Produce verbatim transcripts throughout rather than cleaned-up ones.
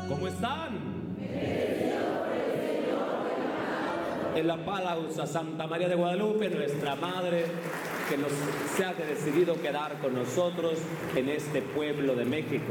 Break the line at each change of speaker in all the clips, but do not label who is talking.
¿Cómo están? En la palausa Santa María de Guadalupe, nuestra Madre, que nos se ha decidido quedar con nosotros en este pueblo de México.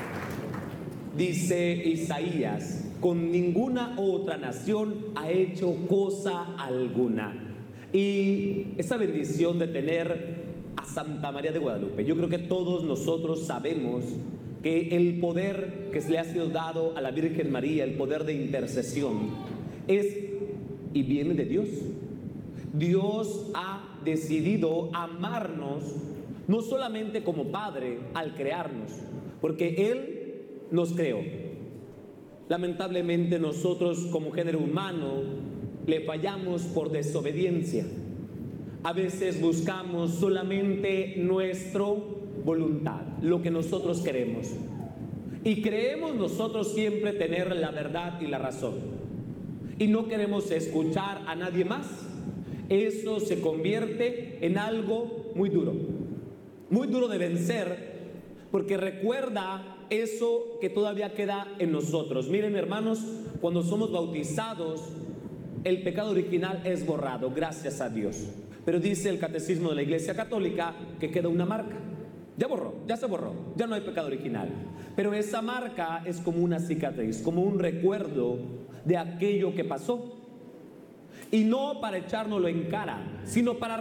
Dice Isaías: con ninguna otra nación ha hecho cosa alguna. Y esa bendición de tener a Santa María de Guadalupe, yo creo que todos nosotros sabemos que el poder que se le ha sido dado a la Virgen María, el poder de intercesión, es y viene de Dios. Dios ha decidido amarnos no solamente como Padre al crearnos, porque Él nos creó. Lamentablemente nosotros como género humano le fallamos por desobediencia. A veces buscamos solamente nuestra voluntad, lo que nosotros queremos, y creemos nosotros siempre tener la verdad y la razón, y no queremos escuchar a nadie más. Eso se convierte en algo muy duro, muy duro de vencer, porque recuerda eso que todavía queda en nosotros. Miren, hermanos, cuando somos bautizados, el pecado original es borrado, gracias a Dios. Pero dice el Catecismo de la Iglesia Católica que queda una marca. Ya borró, ya se borró, ya no hay pecado original. Pero esa marca es como una cicatriz, como un recuerdo de aquello que pasó. Y no para echárnoslo en cara, sino para